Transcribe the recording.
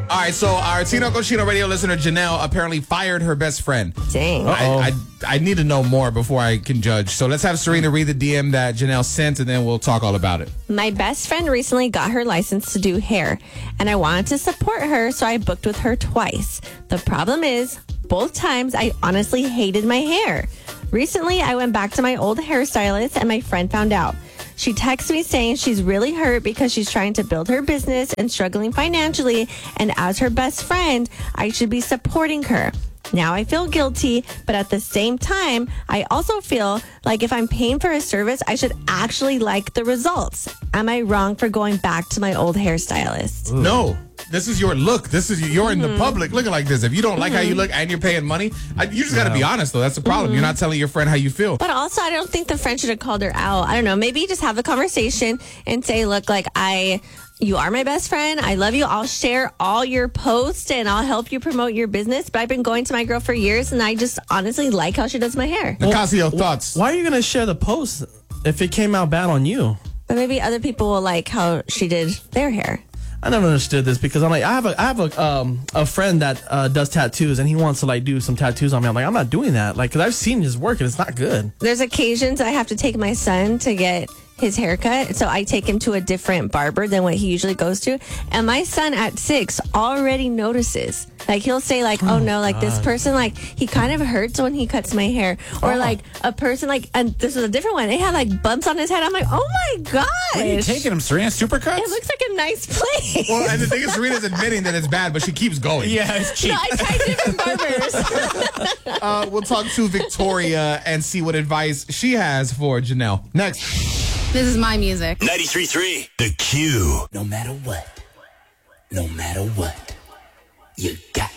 All right, so our Tino Cochino radio listener, Janelle, apparently fired her best friend. Dang. I need to know more before I can judge. So let's have Serena read the DM that Janelle sent, and then we'll talk all about it. My best friend recently got her license to do hair, and I wanted to support her, so I booked with her twice. The problem is, both times I honestly hated my hair. Recently, I went back to my old hairstylist, and my friend found out. She texts me saying she's really hurt because she's trying to build her business and struggling financially, and as her best friend, I should be supporting her. Now I feel guilty, but at the same time, I also feel like if I'm paying for a service, I should actually like the results. Am I wrong for going back to my old hairstylist? Ooh. No. This is your look. You're in the public looking like this. If you don't like how you look and you're paying money, you just got to be honest, though. That's the problem. You're not telling your friend how you feel. But also, I don't think the friend should have called her out. I don't know. Maybe just have a conversation and say, look, you are my best friend. I love you. I'll share all your posts and I'll help you promote your business. But I've been going to my girl for years and I just honestly like how she does my hair. Nicasio, thoughts? Why are you going to share the post if it came out bad on you? But maybe other people will like how she did their hair. I never understood this because I'm like, I have a friend that does tattoos and he wants to like do some tattoos on me. I'm like, I'm not doing that. Like, cause I've seen his work and it's not good. There's occasions I have to take my son to get his haircut. So I take him to a different barber than what he usually goes to. And my son at 6 already notices. Like he'll say like, oh no, like this person, like he kind of hurts when he cuts my hair. Or like a person like, and this was a different one. It had like bumps on his head. I'm like, oh my gosh. Where are you taking him, Serena? Supercuts? It looks like a nice place. Well, and the thing is, Serena's admitting that it's bad, but she keeps going. Yeah, it's cheap. No, I tried different barbers. We'll talk to Victoria and see what advice she has for Janelle. Next. This is my music. 93.3 The Q. No matter what, you got